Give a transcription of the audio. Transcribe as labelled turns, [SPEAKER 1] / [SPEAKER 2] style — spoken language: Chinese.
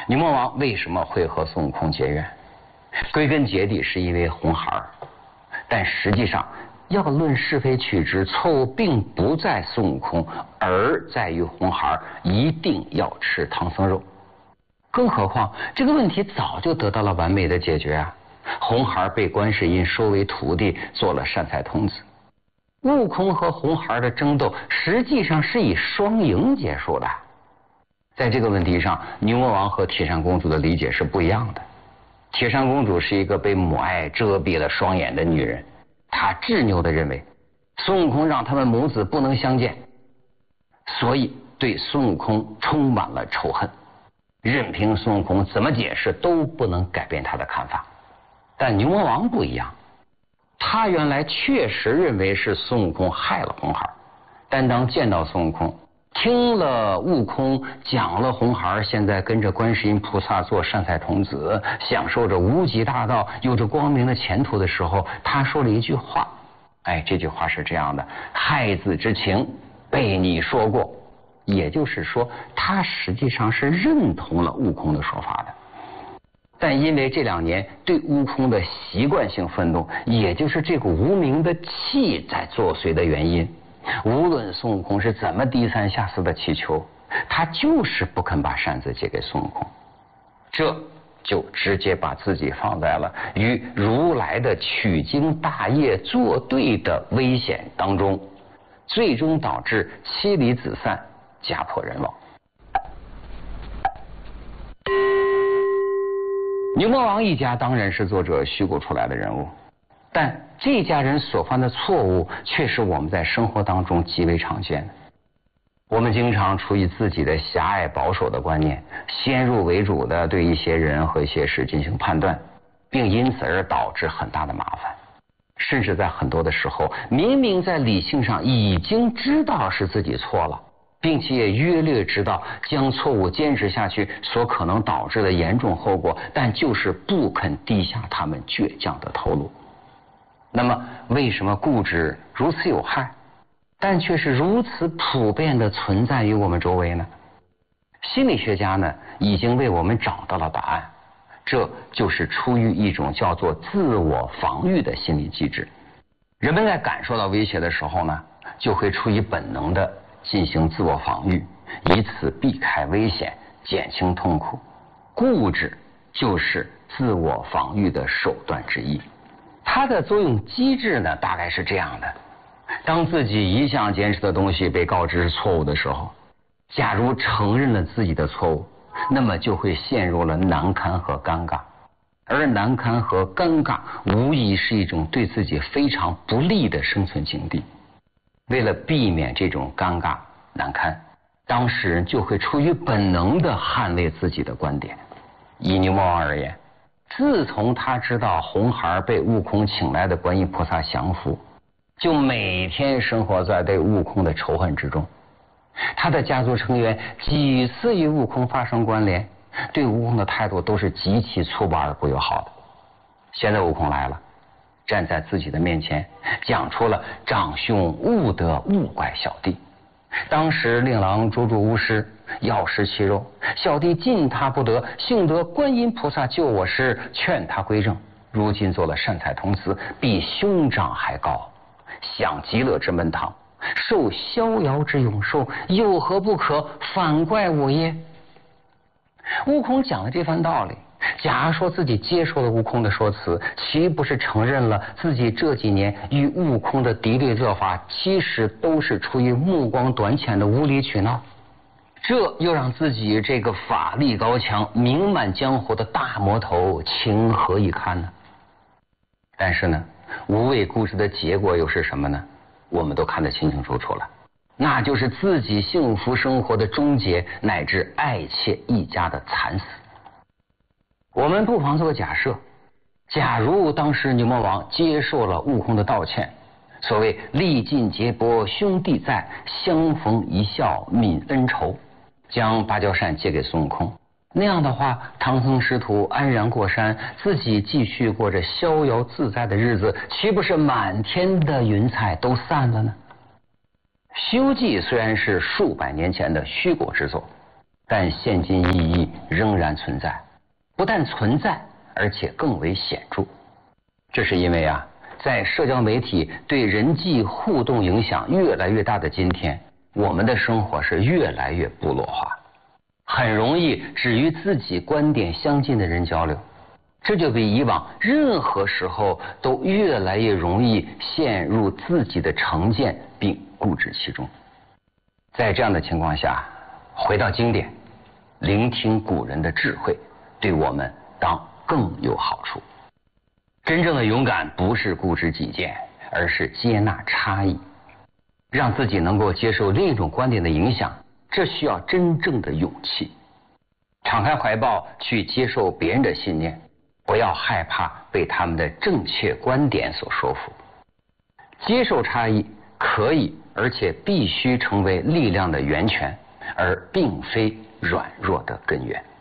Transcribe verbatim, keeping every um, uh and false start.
[SPEAKER 1] 牛魔王为什么会和孙悟空结怨？归根结底是因为红孩儿，但实际上要论是非曲直，错误并不在孙悟空，而在于红孩儿一定要吃唐僧肉。更何况这个问题早就得到了完美的解决啊！红孩儿被观世音收为徒弟，做了善财童子。悟空和红孩儿的争斗实际上是以双赢结束的。在这个问题上，牛魔王和铁扇公主的理解是不一样的。铁扇公主是一个被母爱遮蔽了双眼的女人，她执拗地认为孙悟空让他们母子不能相见，所以对孙悟空充满了仇恨，任凭孙悟空怎么解释都不能改变他的看法。但牛魔王不一样，他原来确实认为是孙悟空害了红孩儿，但当见到孙悟空，听了悟空讲了红孩儿现在跟着观世音菩萨做善财童子，享受着无极大道，有着光明的前途的时候，他说了一句话，哎，这句话是这样的：害子之情被你说过。也就是说，他实际上是认同了悟空的说法的。但因为这两年对悟空的习惯性愤怒，也就是这股无名的气在作祟的原因，无论孙悟空是怎么低三下四的祈求，他就是不肯把扇子借给孙悟空，这就直接把自己放在了与如来的取经大业作对的危险当中，最终导致妻离子散，家破人亡。牛魔王一家当然是作者虚构出来的人物，但这家人所犯的错误却是我们在生活当中极为常见的。我们经常出于自己的狭隘保守的观念，先入为主的对一些人和一些事进行判断，并因此而导致很大的麻烦。甚至在很多的时候，明明在理性上已经知道是自己错了，并且也约略知道将错误坚持下去所可能导致的严重后果，但就是不肯低下他们倔强的头颅。那么为什么固执如此有害，但却是如此普遍的存在于我们周围呢？心理学家呢已经为我们找到了答案，这就是出于一种叫做自我防御的心理机制。人们在感受到威胁的时候呢，就会出于本能的进行自我防御，以此避开危险，减轻痛苦。固执就是自我防御的手段之一。它的作用机制呢，大概是这样的：当自己一向坚持的东西被告知是错误的时候，假如承认了自己的错误，那么就会陷入了难堪和尴尬。而难堪和尴尬无疑是一种对自己非常不利的生存境地。为了避免这种尴尬难堪，当事人就会出于本能地捍卫自己的观点。以牛魔王而言，自从他知道红孩被悟空请来的观音菩萨降服，就每天生活在对悟空的仇恨之中。他的家族成员几次与悟空发生关联，对悟空的态度都是极其粗暴而不友好的。现在悟空来了，站在自己的面前，讲出了长兄勿得误怪小弟。当时令郎捉住巫师，要食其肉，小弟禁他不得，幸得观音菩萨救我时，劝他归正。如今做了善财童子，比兄长还高，享极乐之门堂，受逍遥之永寿，有何不可？反怪我耶？悟空讲了这番道理，假如说自己接受了悟空的说辞，岂不是承认了自己这几年与悟空的敌对做法其实都是出于目光短浅的无理取闹？这又让自己这个法力高强、名满江湖的大魔头情何以堪呢？但是呢，无畏固执的结果又是什么呢？我们都看得清清楚楚了，那就是自己幸福生活的终结，乃至爱妾一家的惨死。我们不妨做个假设，假如当时牛魔王接受了悟空的道歉，所谓历尽劫波兄弟在，相逢一笑泯恩仇，将芭蕉扇借给孙悟空，那样的话，唐僧师徒安然过山，自己继续过着逍遥自在的日子，岂不是满天的云彩都散了呢？《西游记》虽然是数百年前的虚构之作， 但现今意义仍然存在，不但存在，而且更为显著。这是因为啊，在社交媒体对人际互动影响越来越大的今天，我们的生活是越来越部落化，很容易只与自己观点相近的人交流，这就比以往任何时候都越来越容易陷入自己的成见并固执其中。在这样的情况下，回到经典，聆听古人的智慧，对我们当更有好处。真正的勇敢不是固执己见，而是接纳差异，让自己能够接受另一种观点的影响，这需要真正的勇气。敞开怀抱去接受别人的信念，不要害怕被他们的正确观点所说服。接受差异可以，而且必须成为力量的源泉，而并非软弱的根源。